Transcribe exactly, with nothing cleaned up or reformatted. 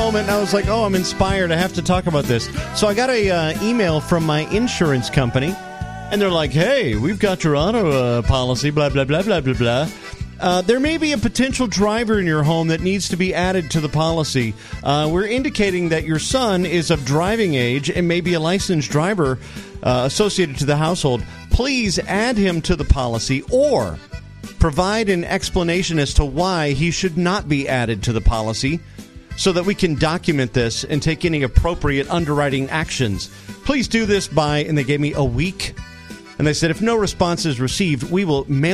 moment, and I was like, oh, I'm inspired. I have to talk about this. So I got a uh, email from my insurance company, and they're like, hey, we've got your auto uh, policy, blah, blah, blah, blah, blah, blah. Uh, there may be a potential driver in your home that needs to be added to the policy. Uh, we're indicating that your son is of driving age and may be a licensed driver uh, associated to the household. Please add him to the policy or provide an explanation as to why he should not be added to the policy so that we can document this and take any appropriate underwriting actions. Please do this by, and they gave me a week. And they said if no response is received, we will mail